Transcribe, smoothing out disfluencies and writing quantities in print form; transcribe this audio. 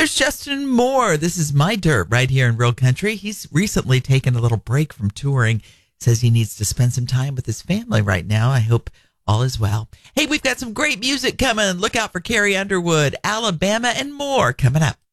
There's Justin Moore. This is My Dirt right here in Real Country. He's recently taken a little break from touring. Says he needs to spend some time with his family right now. I hope all is well. Hey, we've got some great music coming. Look out for Carrie Underwood, Alabama, and more coming up.